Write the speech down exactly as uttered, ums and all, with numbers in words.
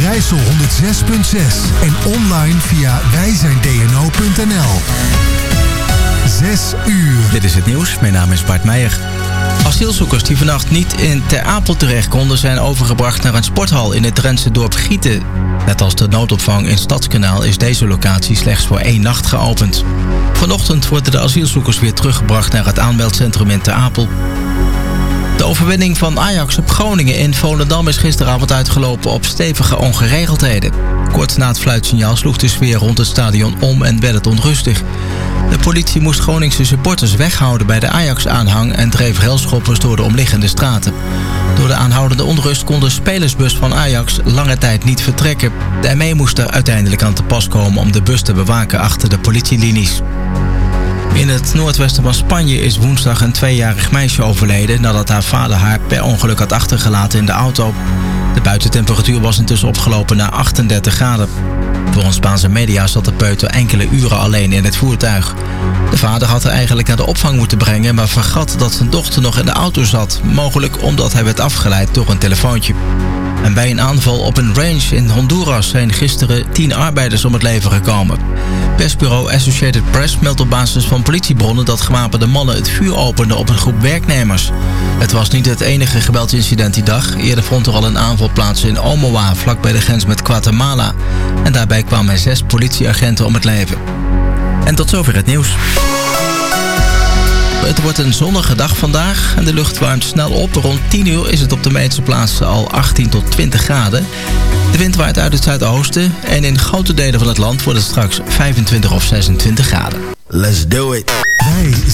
Overijssel honderd zes komma zes en online via wij zijn d n o punt n l. Zes uur. Dit is het nieuws, mijn naam is Bart Meijer. Asielzoekers die vannacht niet in Ter Apel terecht konden zijn overgebracht naar een sporthal in het Drentse dorp Gieten. Net als de noodopvang in Stadskanaal is deze locatie slechts voor één nacht geopend. Vanochtend worden de asielzoekers weer teruggebracht naar het aanmeldcentrum in Ter Apel. De overwinning van Ajax op Groningen in Volendam is gisteravond uitgelopen op stevige ongeregeldheden. Kort na het fluitsignaal sloeg de sfeer rond het stadion om en werd het onrustig. De politie moest Groningse supporters weghouden bij de Ajax-aanhang en dreef railschoppers door de omliggende straten. Door de aanhoudende onrust kon de spelersbus van Ajax lange tijd niet vertrekken. De M E moest er uiteindelijk aan te pas komen om de bus te bewaken achter de politielinies. In het noordwesten van Spanje is woensdag een tweejarig meisje overleden nadat haar vader haar per ongeluk had achtergelaten in de auto. De buitentemperatuur was intussen opgelopen naar achtendertig graden. Volgens Spaanse media zat de peuter enkele uren alleen in het voertuig. De vader had haar eigenlijk naar de opvang moeten brengen, maar vergat dat zijn dochter nog in de auto zat. Mogelijk omdat hij werd afgeleid door een telefoontje. En bij een aanval op een range in Honduras zijn gisteren tien arbeiders om het leven gekomen. Persbureau Associated Press meldt op basis van politiebronnen dat gewapende mannen het vuur openden op een groep werknemers. Het was niet het enige geweldsincident die dag. Eerder vond er al een aanval plaats in Omoa, vlak bij de grens met Guatemala. En daarbij kwamen zes politieagenten om het leven. En tot zover het nieuws. Het wordt een zonnige dag vandaag en de lucht warmt snel op. Rond tien uur is het op de meeste plaatsen al achttien tot twintig graden. De wind waait uit het zuidoosten en in grote delen van het land wordt het straks vijfentwintig of zesentwintig graden. Let's do it. Wij